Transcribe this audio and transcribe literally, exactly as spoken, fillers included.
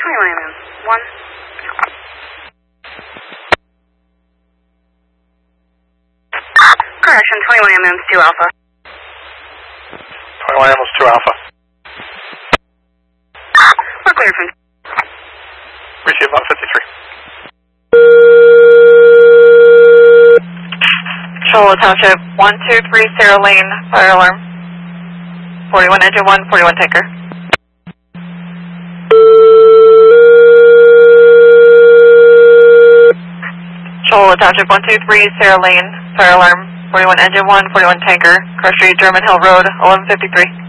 twenty-one ambulance, one. Correction, twenty-one ambulance, two alpha. twenty-one ambulance, two alpha. We're clear from... Receive one fifty-three. Shoal Township, one two three Sarah Lane, fire alarm. forty-one engine one, forty-one tanker. Shoal Township, one two three Sarah Lane, fire alarm. forty-one engine one, forty-one tanker, Cross Street, German Hill Road, eleven fifty-three.